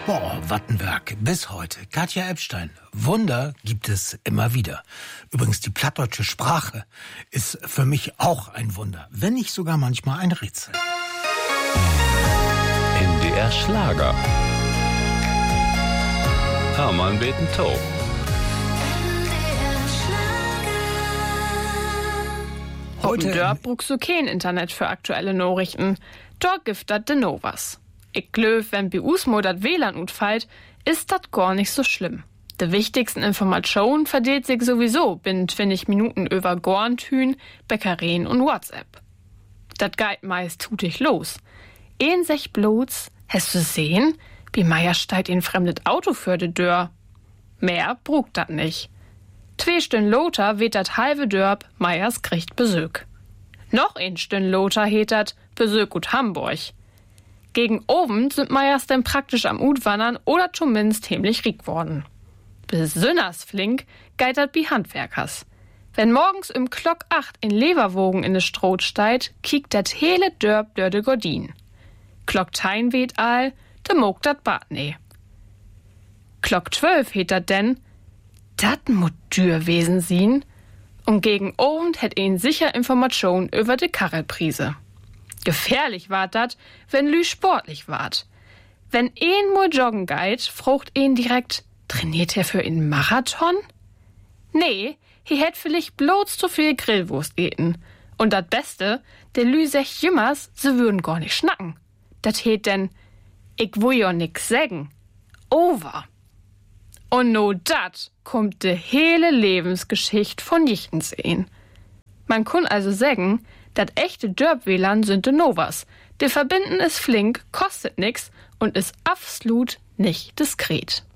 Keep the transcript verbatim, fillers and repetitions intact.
Boah, Wattenwerk, bis heute. Katja Epstein. Wunder gibt es immer wieder. Übrigens, die plattdeutsche Sprache ist für mich auch ein Wunder, wenn nicht sogar manchmal ein Rätsel. N D R Schlager. Hermann Beeten-Tow. Heute Dörp brauchst du kein Internet für aktuelle Nachrichten. Dort giftet de Novas. Ich glöw, wenn bei Usmo dat W L A N utfallt, ist dat gar nicht so schlimm. De wichtigsten Informationen verdeelt sich sowieso binnen zwanzig Minuten über Gorntün, Bäckereien und WhatsApp. Dat geht meist tutig los. Een sech bloß, hast du sehen, wie Meier steigt in fremdet Auto für de Dörr. Mehr brugt dat nicht. Zwei Stünd Lothar weht dat halbe Dörp, Meiers kriegt Besök. Noch ein Stünd Lothar heet dat Besök ut Hamburg. Gegen oben sind Meiers denn praktisch am Utwandern oder zumindest himmlich riek worden. Besünners flink geitert bi Handwerkers. Wenn morgens im Klock acht in Leverwogen in de Stroh steit, kiekt dat hele Dörp dör de Gordin. Klock tein weht all, de mogt dat Bad ne. Klock zwölf heet dat denn, dat mut dür wesen sien, und gegen Abend hätt een sicher Information über de Karrelprise. Gefährlich wart dat, wenn lü sportlich wart. Wenn een mol joggen geit, frucht een direkt, trainiert er für einen Marathon? Nee, he hätt vielleicht bloß zu viel Grillwurst eten. Und dat Beste, der lü sech jümmers, se würden gar nicht schnacken. Dat heet denn, ich will ja nix sägen. Over. Und no dat kommt de hele Lebensgeschicht von Jichtens een. Man kun also sägen, dat echte Dörp-W L A N sind de Novas. De verbinden is flink, kostet nix und is absolut nicht diskret.